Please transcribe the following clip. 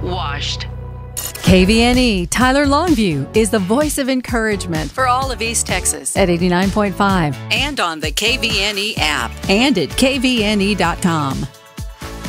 washed. KVNE Tyler Longview is the voice of encouragement for all of East Texas at 89.5 and on the KVNE app and at kvne.com.